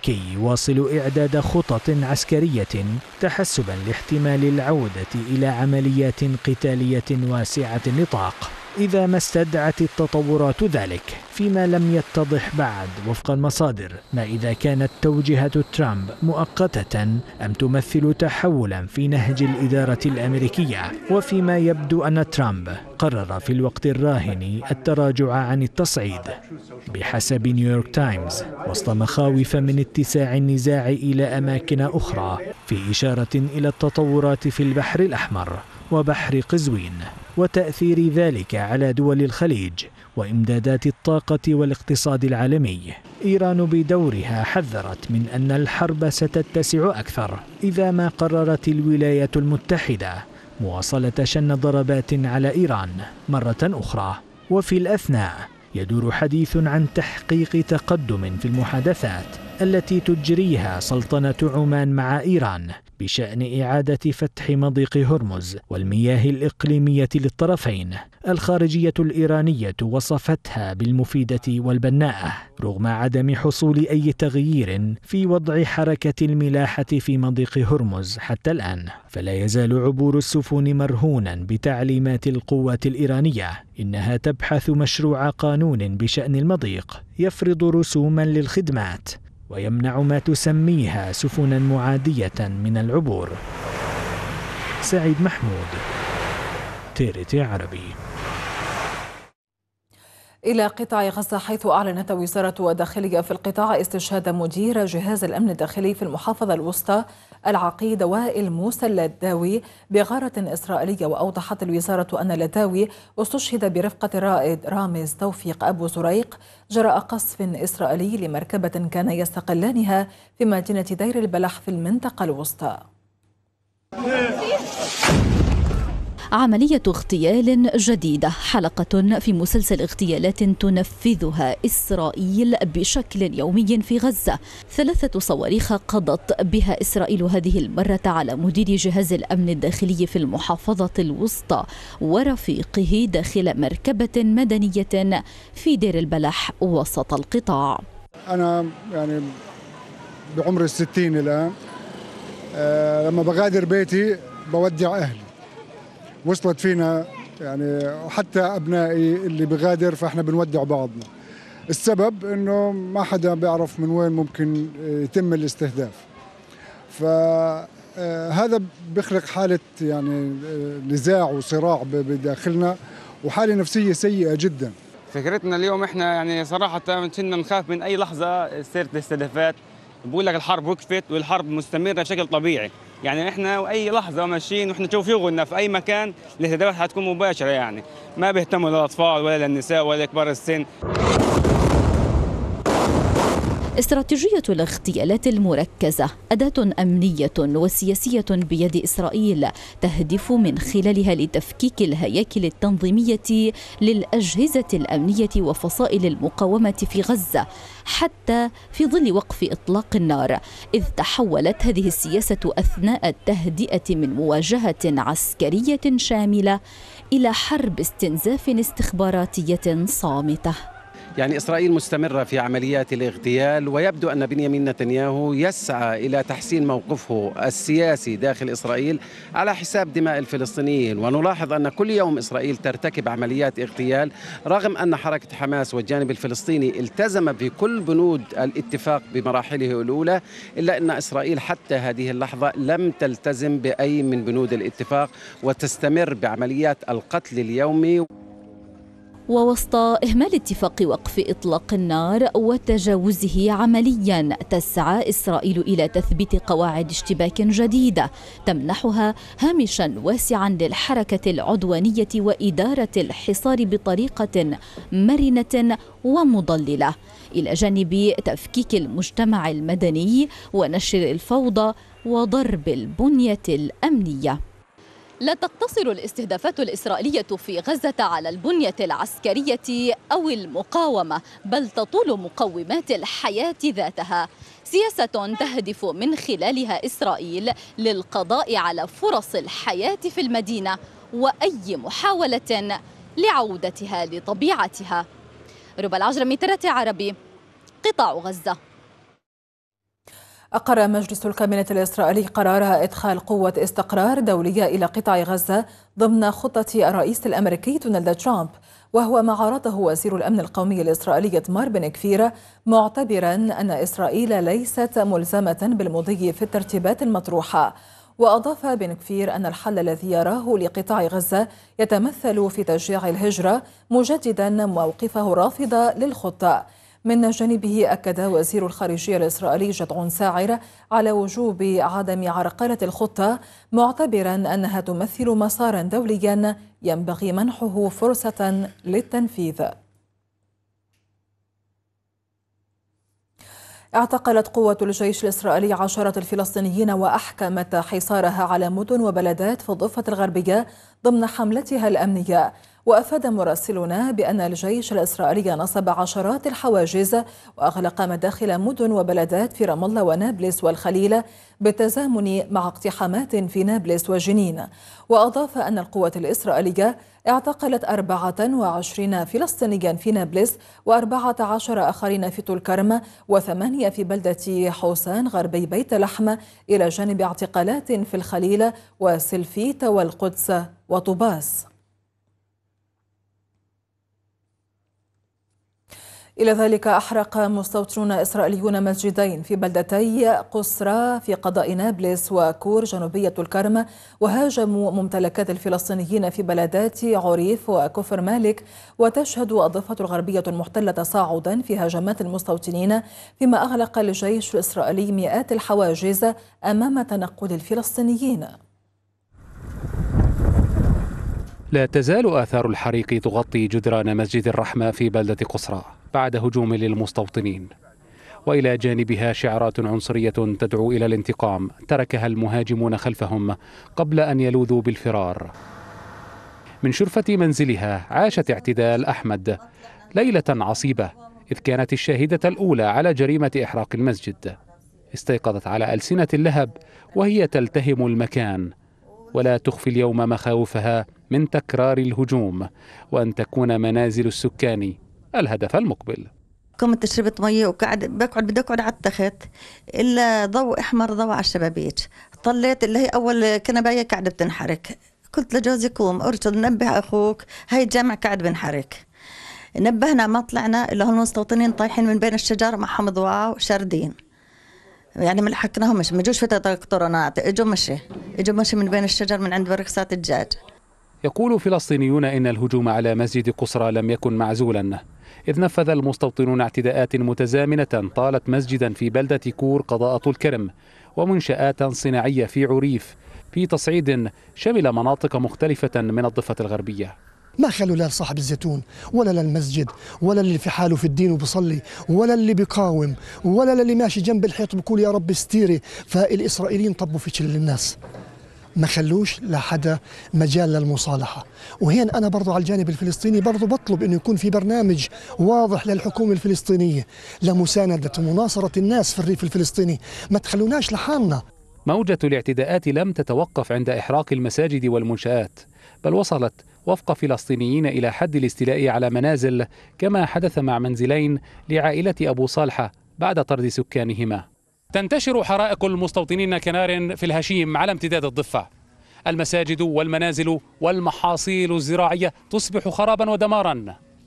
الأمريكي يواصل إعداد خطط عسكرية تحسبا لاحتمال العودة إلى عمليات قتالية واسعة النطاق إذا ما استدعت التطورات ذلك، فيما لم يتضح بعد وفق المصادر ما إذا كانت توجيهات ترامب مؤقتة أم تمثل تحولا في نهج الإدارة الأمريكية، وفيما يبدو أن ترامب قرر في الوقت الراهن التراجع عن التصعيد بحسب نيويورك تايمز، وسط مخاوف من اتساع النزاع إلى أماكن أخرى، في إشارة إلى التطورات في البحر الأحمر وبحر قزوين وتأثير ذلك على دول الخليج وإمدادات الطاقة والاقتصاد العالمي. إيران بدورها حذرت من أن الحرب ستتسع أكثر إذا ما قررت الولايات المتحدة مواصلة شن ضربات على إيران مرة أخرى. وفي الأثناء يدور حديث عن تحقيق تقدم في المحادثات التي تجريها سلطنة عمان مع إيران بشأن إعادة فتح مضيق هرمز والمياه الإقليمية للطرفين. الخارجية الإيرانية وصفتها بالمفيدة والبناءة رغم عدم حصول أي تغيير في وضع حركة الملاحة في مضيق هرمز حتى الآن، فلا يزال عبور السفن مرهونا بتعليمات القوات الإيرانية. إنها تبحث مشروع قانون بشأن المضيق يفرض رسوما للخدمات ويمنع ما تسميها سفنا معادية من العبور. سعيد محمود، TRT عربي. إلى قطاع غزة، حيث أعلنت وزارة الداخلية في القطاع استشهاد مدير جهاز الأمن الداخلي في المحافظة الوسطى العقيد وائل موسى اللداوي بغارة إسرائيلية. وأوضحت الوزارة أن اللداوي استشهد برفقة الرائد رامز توفيق أبو زريق جراء قصف إسرائيلي لمركبة كان يستقلانها في مدينة دير البلح في المنطقة الوسطى. عملية اغتيال جديدة، حلقة في مسلسل اغتيالات تنفذها إسرائيل بشكل يومي في غزة. 3 صواريخ قضت بها إسرائيل هذه المرة على مدير جهاز الأمن الداخلي في المحافظة الوسطى ورفيقه داخل مركبة مدنية في دير البلح وسط القطاع. أنا يعني بعمر 60 الآن، لما بغادر بيتي بودع أهلي. وصلت فينا يعني حتى أبنائي اللي بغادر فإحنا بنودع بعضنا. السبب إنه ما حدا بيعرف من وين ممكن يتم الاستهداف، فهذا بيخلق حالة يعني نزاع وصراع بداخلنا وحالة نفسية سيئة جدا. فكرتنا اليوم إحنا يعني صراحة كنا نخاف من أي لحظة تصير الاستهدافات. بقول لك الحرب وقفت والحرب مستمرة بشكل طبيعي، يعني احنا واي لحظه ماشيين واحنا نشوف يغلنا في اي مكان الاستهدافات حتكون مباشره، يعني ما بيهتموا للاطفال ولا للنساء ولا كبار السن. استراتيجية الاغتيالات المركزة أداة أمنية وسياسية بيد إسرائيل تهدف من خلالها لتفكيك الهياكل التنظيمية للأجهزة الأمنية وفصائل المقاومة في غزة حتى في ظل وقف إطلاق النار، إذ تحولت هذه السياسة أثناء التهدئة من مواجهة عسكرية شاملة إلى حرب استنزاف استخباراتية صامتة. يعني إسرائيل مستمرة في عمليات الاغتيال، ويبدو أن بنيامين نتنياهو يسعى إلى تحسين موقفه السياسي داخل إسرائيل على حساب دماء الفلسطينيين. ونلاحظ أن كل يوم إسرائيل ترتكب عمليات اغتيال، رغم أن حركة حماس والجانب الفلسطيني التزم في كل بنود الاتفاق بمراحله الأولى، إلا أن إسرائيل حتى هذه اللحظة لم تلتزم بأي من بنود الاتفاق وتستمر بعمليات القتل اليومي. ووسط إهمال اتفاق وقف إطلاق النار وتجاوزه عمليا، تسعى إسرائيل إلى تثبيت قواعد اشتباك جديدة تمنحها هامشا واسعا للحركة العدوانية وإدارة الحصار بطريقة مرنة ومضللة، إلى جانب تفكيك المجتمع المدني ونشر الفوضى وضرب البنية الأمنية. لا تقتصر الاستهدافات الإسرائيلية في غزة على البنية العسكرية أو المقاومة، بل تطول مقومات الحياة ذاتها، سياسة تهدف من خلالها إسرائيل للقضاء على فرص الحياة في المدينة وأي محاولة لعودتها لطبيعتها. ربى العجرمي، TRT عربي، قطاع غزة. أقر مجلس الكابينة الإسرائيلي قرار إدخال قوة استقرار دولية إلى قطاع غزة ضمن خطة الرئيس الأمريكي دونالد ترامب، وهو ما عارضه وزير الأمن القومي الإسرائيلي إتمار بن كفير، معتبرا أن إسرائيل ليست ملزمة بالمضي في الترتيبات المطروحة. وأضاف بن كفير أن الحل الذي يراه لقطاع غزة يتمثل في تشجيع الهجرة، مجددا موقفه الرافض للخطة. من جانبه أكد وزير الخارجية الإسرائيلي جدعون ساعر على وجوب عدم عرقلة الخطة، معتبرا أنها تمثل مسارا دوليا ينبغي منحه فرصة للتنفيذ. اعتقلت قوة الجيش الإسرائيلي عشرات الفلسطينيين وأحكمت حصارها على مدن وبلدات في الضفة الغربية ضمن حملتها الأمنية. وأفاد مراسلنا بأن الجيش الإسرائيلي نصب عشرات الحواجز وأغلق مداخل مدن وبلدات في رام الله ونابلس والخليل بالتزامن مع اقتحامات في نابلس وجنين. وأضاف أن القوات الإسرائيلية اعتقلت 24 فلسطينيا في نابلس و14 آخرين في طول كرم و8 في بلدة حوسان غربي بيت لحم، إلى جانب اعتقالات في الخليل وسلفيت والقدس وطوباس. إلى ذلك أحرق مستوطنون إسرائيليون مسجدين في بلدتي قصرى في قضاء نابلس وكور جنوبية الكرم، وهاجموا ممتلكات الفلسطينيين في بلدات عريف وكفر مالك. وتشهد الضفة الغربية المحتلة تصاعدا في هجمات المستوطنين، فيما أغلق الجيش الإسرائيلي مئات الحواجز أمام تنقل الفلسطينيين. لا تزال آثار الحريق تغطي جدران مسجد الرحمة في بلدة قصرى بعد هجوم للمستوطنين، وإلى جانبها شعارات عنصرية تدعو إلى الانتقام تركها المهاجمون خلفهم قبل أن يلوذوا بالفرار. من شرفة منزلها عاشت اعتدال أحمد ليلة عصيبة، إذ كانت الشاهدة الأولى على جريمة إحراق المسجد. استيقظت على ألسنة اللهب وهي تلتهم المكان، ولا تخفي اليوم مخاوفها من تكرار الهجوم وأن تكون منازل السكان الهدف المقبل. قمت شربت مية بدي أقعد على التخت، إلا ضوء أحمر ضوء على الشبابيك. طليت اللي هي أول كنباية قاعدة بتنحرق، قلت لجوزي قوم أرجل نبه أخوك، هاي الجامع قاعد بنحرق. نبهنا ما طلعنا إلا هم المستوطنين طايحين من بين الشجر معهم ضواء وشاردين، يعني ما لحقناهمش، ما جوش فترة قطرونات، اجوا مشي من بين الشجر من عند بركسات الدجاج. يقول فلسطينيون إن الهجوم على مسجد قصرى لم يكن معزولا، إذ نفذ المستوطنون اعتداءات متزامنة طالت مسجدا في بلدة كور قضاء طول كرم ومنشآت صناعية في عريف، في تصعيد شمل مناطق مختلفة من الضفة الغربية. ما خلوا لا صاحب الزيتون ولا للمسجد ولا اللي في حاله في الدين وبصلي ولا اللي بيقاوم ولا اللي ماشي جنب الحيط بيقول يا رب استيري. فالإسرائيليين طبوا في شل الناس، ما خلوش لحدا مجال للمصالحة. وهين أنا برضو على الجانب الفلسطيني برضو بطلب أنه يكون في برنامج واضح للحكومة الفلسطينية لمساندة ومناصرة الناس في الريف الفلسطيني، ما تخلوناش لحالنا. موجة الاعتداءات لم تتوقف عند إحراق المساجد والمنشآت، بل وصلت وفق فلسطينيين إلى حد الاستيلاء على منازل، كما حدث مع منزلين لعائلة أبو صالحة بعد طرد سكانهما. تنتشر حرائق المستوطنين كنار في الهشيم على امتداد الضفة. المساجد والمنازل والمحاصيل الزراعية تصبح خرابا ودمارا.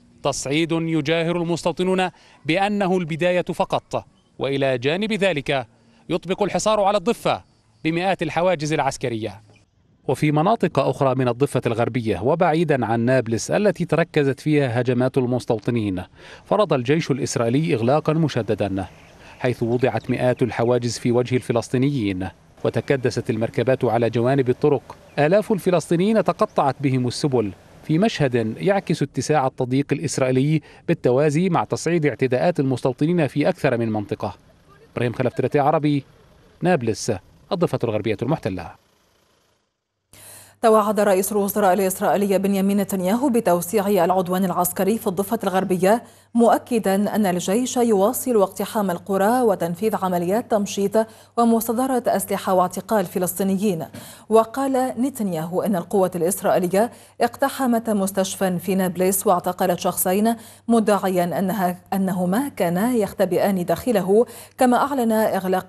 تصعيد يجاهر المستوطنون بأنه البداية فقط، وإلى جانب ذلك يطبق الحصار على الضفة بمئات الحواجز العسكرية. وفي مناطق أخرى من الضفة الغربية وبعيدا عن نابلس التي تركزت فيها هجمات المستوطنين، فرض الجيش الإسرائيلي إغلاقا مشددا، حيث وضعت مئات الحواجز في وجه الفلسطينيين وتكدست المركبات على جوانب الطرق. آلاف الفلسطينيين تقطعت بهم السبل، في مشهد يعكس اتساع التضييق الإسرائيلي بالتوازي مع تصعيد اعتداءات المستوطنين في أكثر من منطقة. إبراهيم خلف ترتي عربي، نابلس، الضفة الغربية المحتلة. توعد رئيس الوزراء الإسرائيلي بنيامين نتنياهو بتوسيع العدوان العسكري في الضفة الغربية، مؤكدا أن الجيش يواصل اقتحام القرى وتنفيذ عمليات تمشيط ومصادرة أسلحة واعتقال فلسطينيين. وقال نتنياهو أن القوة الإسرائيلية اقتحمت مستشفى في نابلس واعتقلت شخصين، مدعيا أنهما كانا يختبئان داخله، كما أعلن إغلاق